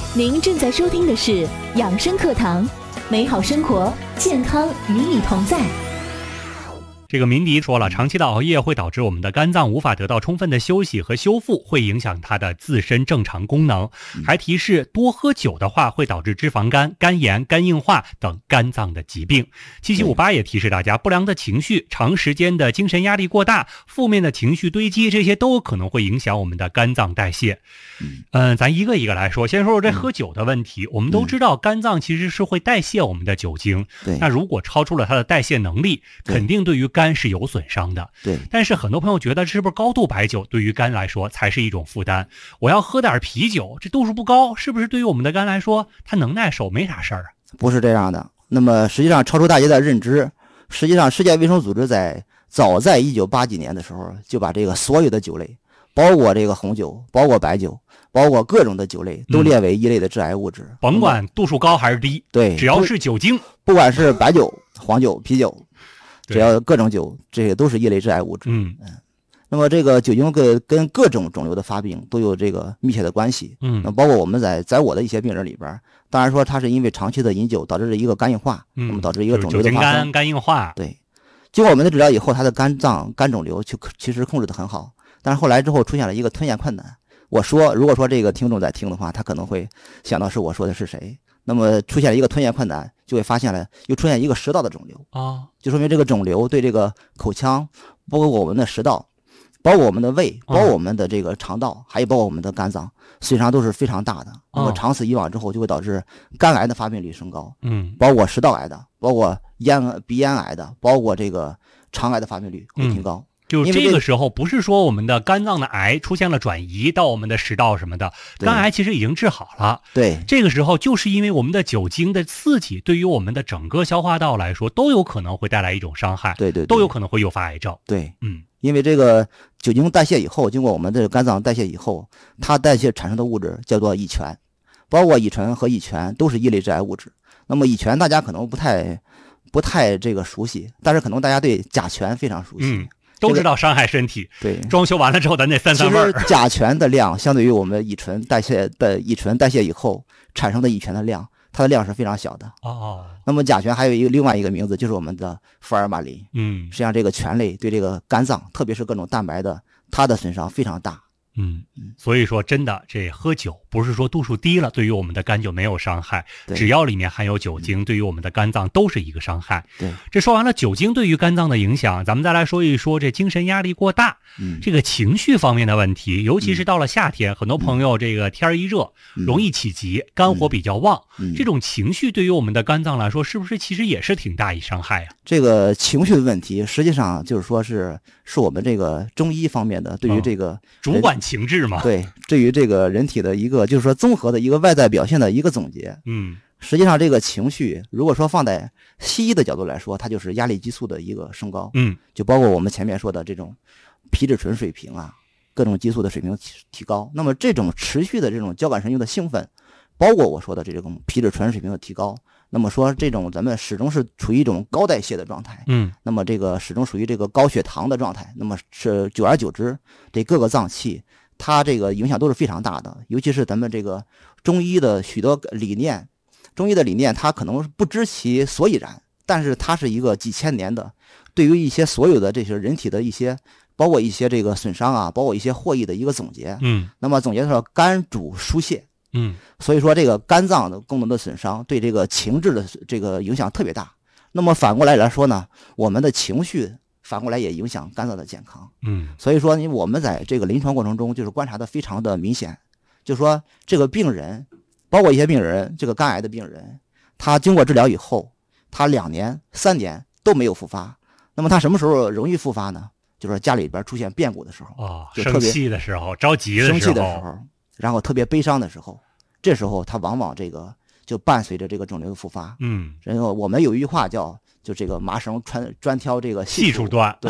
您正在收听的是养生课堂，美好生活，健康与你同在。 这个明迪说了，长期的熬夜会导致我们的肝脏无法得到充分的休息和修复，会影响它的自身正常功能。还提示多喝酒的话会导致脂肪肝、肝炎、肝硬化等肝脏的疾病。7758也提示大家，不良的情绪、长时间的精神压力过大、负面的情绪堆积，这些都有可能会影响我们的肝脏代谢。咱一个一个来说，先说说这喝酒的问题。我们都知道肝脏其实是会代谢我们的酒精，那如果超出了它的代谢能力，肯定对于肝是有损伤的。但是很多朋友觉得是不是高度白酒对于肝来说才是一种负担？我要喝点啤酒，这度数不高，是不是对于我们的肝来说它能耐受，没啥事儿啊？ 不是这样的。那么实际上超出大家的认知，实际上世界卫生组织早在1980几年的时候就把这个所有的酒类，包括这个红酒，包括白酒，包括各种的酒类都列为一类的致癌物质， 甭管度数高还是低， 对， 只要是酒精， 不管是白酒、黄酒、啤酒，只要各种酒，这些都是一类致癌物质。那么这个酒精跟各种肿瘤的发病都有这个密切的关系。那包括我们在我的一些病人里边，当然说他是因为长期的饮酒导致了一个肝硬化，那么导致一个肿瘤的发生， 肝硬化。 对，经过我们的治疗以后，他的肝肿瘤其实控制得很好，但是后来之后出现了一个吞咽困难。如果说这个听众在听的话，他可能会想到是我说的是谁。那么出现了一个吞咽困难，就会发现了又出现一个食道的肿瘤就说明这个肿瘤对这个口腔，包括我们的食道，包括我们的胃，包括我们的这个肠道，还有包括我们的肝脏，损伤都是非常大的。那么长此以往之后，就会导致肝癌的发病率升高，包括食道癌的，包括鼻咽癌的，包括这个肠癌的发病率会提高。 就这个时候不是说我们的肝脏的癌出现了转移到我们的食道什么的，肝癌其实已经治好了。 对， 这个时候就是因为我们的酒精的刺激对于我们的整个消化道来说都有可能会带来一种伤害， 对， 都有可能会诱发癌症。 对，因为这个酒精代谢以后，经过我们的肝脏代谢以后，它代谢产生的物质叫做乙醛，包括乙醇和乙醛都是一类致癌物质。那么乙醛大家可能不太这个熟悉，但是可能大家对甲醛非常熟悉。 都知道伤害身体， 对， 装修完了之后咱得散味儿。 其实甲醛的量相对于我们乙醇代谢以后产生的乙醛的量，它的量是非常小的。那么甲醛还有另外一个名字，就是我们的福尔马林。实际上这个醛类对这个肝脏，特别是各种蛋白的，它的损伤非常大。 所以说真的，这喝酒不是说度数低了对于我们的肝就没有伤害，只要里面含有酒精，对于我们的肝脏都是一个伤害。 对， 这说完了酒精对于肝脏的影响，咱们再来说一说这精神压力过大，这个情绪方面的问题，尤其是到了夏天，很多朋友这个天一热，容易起急，肝火比较旺，这种情绪对于我们的肝脏来说，是不是其实也是挺大一伤害啊？ 这个情绪的问题，实际上就是说是我们这个中医方面的对于这个主管情志嘛， 对，对于这个人体的一个就是说综合的一个外在表现的一个总结。实际上这个情绪如果说放在西医的角度来说，它就是压力激素的一个升高。就包括我们前面说的这种皮质醇水平啊，各种激素的水平提高。那么这种持续的这种交感神经的兴奋，包括我说的这种皮质醇水平的提高，那么说这种咱们始终是处于一种高代谢的状态。那么这个始终属于这个高血糖的状态，那么是久而久之，这各个脏器它这个影响都是非常大的。尤其是咱们这个中医的许多理念，它可能不知其所以然，但是它是一个几千年的对于一些所有的这些人体的一些包括一些这个损伤啊，包括一些获益的一个总结。那么总结说肝主疏泄。所以说这个肝脏的功能的损伤对这个情志的这个影响特别大。那么反过来说呢，我们的情绪反过来也影响肝脏的健康。所以说我们在这个临床过程中就是观察的非常的明显，就是说这个病人，包括一些病人，这个肝癌的病人，他经过治疗以后，他2年3年都没有复发。那么他什么时候容易复发呢？就是家里边出现变故的时候，就特别生气的时候，着急的时候， 生气的时候，然后特别悲伤的时候，这时候他往往这个就伴随着这个肿瘤的复发。然后我们有一句话叫就这个麻绳专挑这个细处断。对，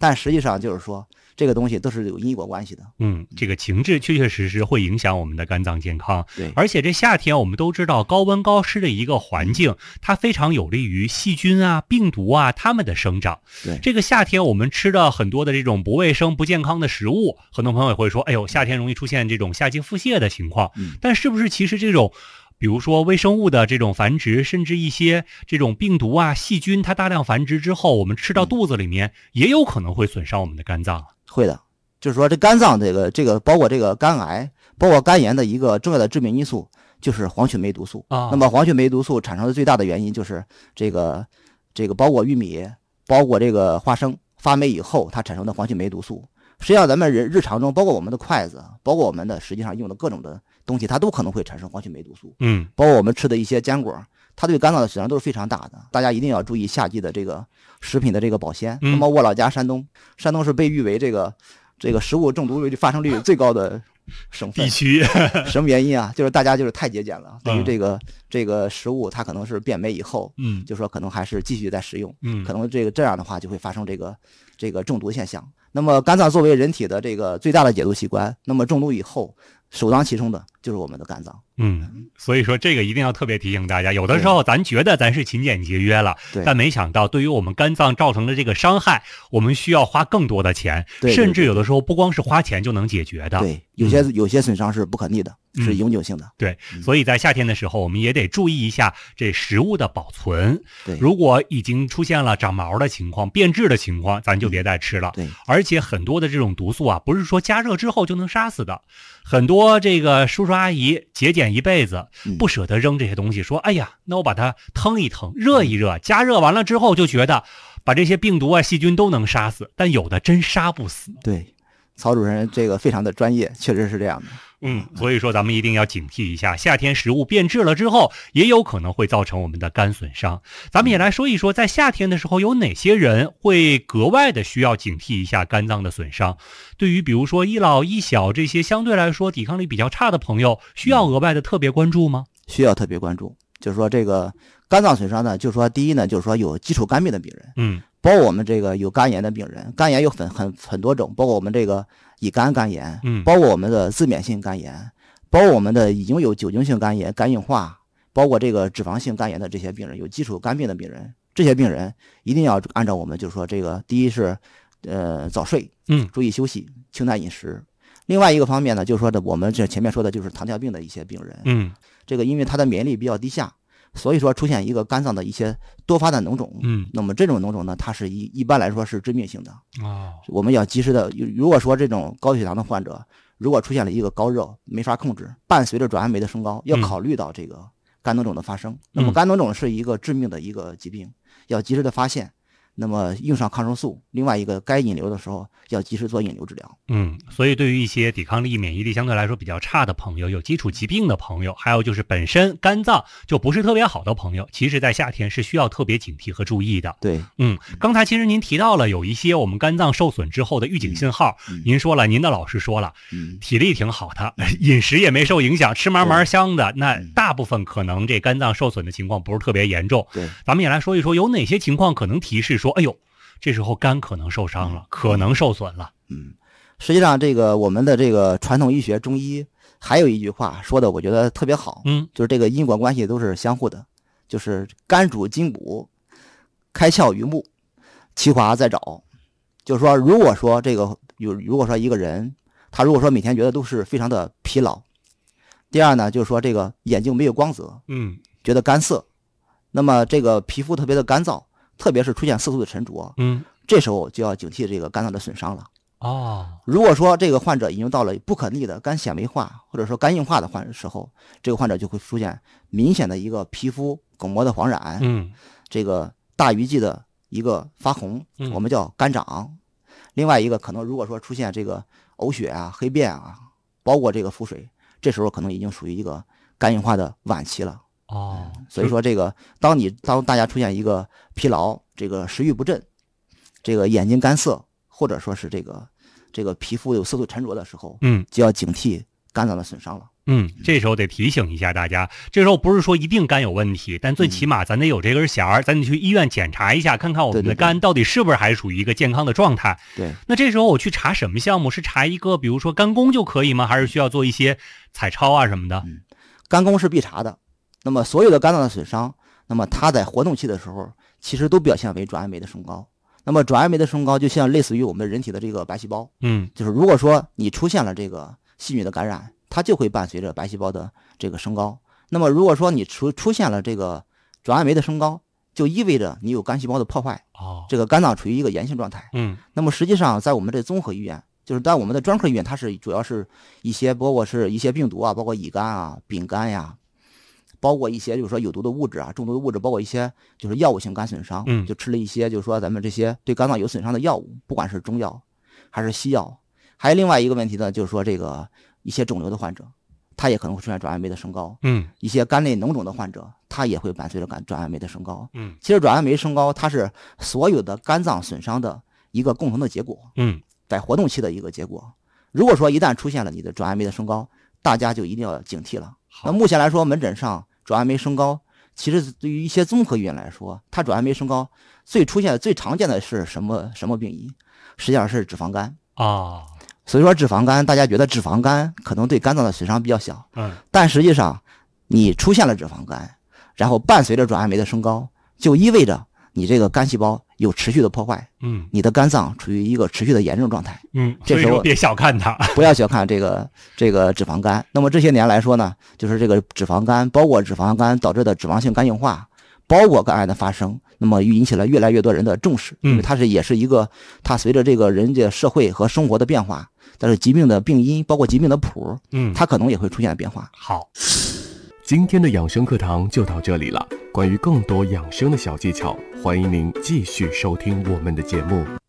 但实际上就是说这个东西都是有因果关系的。 这个情志确确实实会影响我们的肝脏健康。 对， 而且这夏天我们都知道高温高湿的一个环境，它非常有利于细菌啊、病毒啊它们的生长。 对， 这个夏天我们吃的很多的这种不卫生、不健康的食物，很多朋友也会说，哎呦，夏天容易出现这种夏季腹泻的情况。但是不是其实这种比如说微生物的这种繁殖，甚至一些这种病毒啊、细菌，它大量繁殖之后，我们吃到肚子里面，也有可能会损伤我们的肝脏。 会的，就是说这肝脏这个包括这个肝癌、包括肝炎的一个重要的致命因素就是黄曲霉毒素。那么黄曲霉毒素产生的最大的原因就是这个包括玉米、包括这个花生发霉以后它产生的黄曲霉毒素。实际上咱们日常中，包括我们的筷子，包括我们的实际上用的各种的东西，它都可能会产生黄曲霉毒素。包括我们吃的一些坚果，它对肝脏的损伤都是非常大的。大家一定要注意夏季的这个食品的这个保鲜。那么我老家山东是被誉为这个食物中毒发生率最高的省份地区。 什么原因啊？就是大家就是太节俭了，对于这个食物它可能是变霉以后，就说可能还是继续在食用，可能这样的话就会发生这个中毒现象。那么肝脏作为人体的这个最大的解毒器官，那么中毒以后首当其冲的就是我们的肝脏。 所以说这个一定要特别提醒大家，有的时候咱觉得咱是勤俭节约了，但没想到对于我们肝脏造成的这个伤害，我们需要花更多的钱，甚至有的时候不光是花钱就能解决的。 对，有些损伤是不可逆的，是永久性的。 对，所以在夏天的时候，我们也得注意一下这食物的保存。 对， 如果已经出现了长毛的情况、变质的情况，咱就别再吃了。 对， 而且很多的这种毒素啊，不是说加热之后就能杀死的。很多这个叔叔阿姨节俭一辈子，不舍得扔这些东西，说哎呀，那我把它腾一腾，热一热，加热完了之后就觉得把这些病毒啊、细菌都能杀死，但有的真杀不死。 对，曹主任这个非常的专业，确实是这样的。 所以说咱们一定要警惕一下，夏天食物变质了之后，也有可能会造成我们的肝损伤。咱们也来说一说，在夏天的时候，有哪些人会格外的需要警惕一下肝脏的损伤？对于比如说一老一小这些相对来说抵抗力比较差的朋友，需要额外的特别关注吗？ 需要特别关注，就是说这个肝脏损伤呢，就是说第一呢，就是说有基础肝病的病人，包括我们这个有肝炎的病人，肝炎有很多种，包括我们这个乙肝肝炎，包括我们的自免性肝炎，包括我们的已经有酒精性肝炎、肝硬化，包括这个脂肪性肝炎的这些病人，有基础肝病的病人，这些病人一定要按照我们就是说这个第一是早睡，注意休息，清淡饮食。另外一个方面呢，就是说的我们这前面说的就是糖尿病的一些病人，这个因为他的免疫力比较低下，所以说出现一个肝脏的一些多发的脓肿，那么这种脓肿呢，它是一般来说是致命性的。我们要及时的，如果说这种高血糖的患者，如果出现了一个高热没法控制，伴随着转氨酶的升高，要考虑到这个肝脓肿的发生。那么肝脓肿是一个致命的一个疾病，要及时的发现。那么用上抗生素，另外一个该引流的时候要及时做引流治疗。 所以对于一些抵抗力、免疫力相对来说比较差的朋友，有基础疾病的朋友，还有就是本身肝脏就不是特别好的朋友，其实在夏天是需要特别警惕和注意的。 对， 刚才其实您提到了有一些我们肝脏受损之后的预警信号，您说了，您的老师说了，体力挺好的，饮食也没受影响，吃嘛香的，那大部分可能这肝脏受损的情况不是特别严重。 对， 咱们也来说一说有哪些情况可能提示说，哎呦，这时候肝可能受伤了，可能受损了。 实际上这个我们的这个传统医学中医还有一句话说的我觉得特别好，就是这个因果关系都是相互的，就是肝主筋骨，开窍于目，其华在爪。就是说如果说一个人他如果说每天觉得都是非常的疲劳，第二呢就是说这个眼睛没有光泽，觉得干涩，那么这个皮肤特别的干燥，特别是出现色素的沉着，这时候就要警惕这个肝脏的损伤了。如果说这个患者已经到了不可逆的肝纤维化或者说肝硬化的时候，这个患者就会出现明显的一个皮肤巩膜的黄癣，这个大鱼际的一个发红，我们叫肝长。另外一个可能如果说出现这个呕血啊、黑便啊，包括这个腹水，这时候可能已经属于一个肝硬化的晚期了。所以说这个当大家出现一个疲劳、这个食欲不振、这个眼睛干涩，或者说是这个皮肤有色素沉着的时候，就要警惕肝脏的损伤了。 这时候得提醒一下大家，这时候不是说一定肝有问题，但最起码咱得有这根弦儿，咱得去医院检查一下，看看我们的肝到底是不是还属于一个健康的状态。 对， 那这时候我去查什么项目？是查一个比如说肝功就可以吗？还是需要做一些彩超啊什么的？ 肝功是必查的。那么所有的肝脏的损伤，那么它在活动期的时候，其实都表现为转氨酶的升高。那么转氨酶的升高就像类似于我们人体的这个白细胞，就是如果说你出现了这个细菌的感染，它就会伴随着白细胞的这个升高。那么如果说你出现了这个转氨酶的升高，就意味着你有肝细胞的破坏，这个肝脏处于一个炎性状态。那么实际上在我们这综合医院，就是在我们的专科医院，它是主要是一些包括是一些病毒啊，包括乙肝啊、丙肝呀，包括一些就是说有毒的物质啊、中毒的物质，包括一些就是药物性肝损伤，就吃了一些就是说咱们这些对肝脏有损伤的药物，不管是中药还是西药。还有另外一个问题呢，就是说这个一些肿瘤的患者，他也可能会出现转氨酶的升高。一些肝内脓肿的患者，他也会伴随着转氨酶的升高。其实转氨酶升高，它是所有的肝脏损伤的一个共同的结果。在活动期的一个结果。如果说一旦出现了你的转氨酶的升高，大家就一定要警惕了。那目前来说，门诊上转氨酶升高，其实对于一些综合医院来说，它转氨酶升高最常见的是什么病因？实际上是脂肪肝啊。 所以说脂肪肝，大家觉得脂肪肝可能对肝脏的损伤比较小，但实际上你出现了脂肪肝，然后伴随着转氨酶的升高，就意味着你这个肝细胞有持续的破坏，你的肝脏处于一个持续的炎症状态，这时候别小看它， 不要小看这个脂肪肝。那么这些年来说呢，就是这个脂肪肝，包括脂肪肝导致的脂肪性肝硬化，包括肝癌的发生，那么引起了越来越多人的重视，因为它也是一个，它随着这个人家社会和生活的变化，但是疾病的病因，包括疾病的谱，它可能也会出现变化。 好， 今天的养生课堂就到这里了。关于更多养生的小技巧，欢迎您继续收听我们的节目。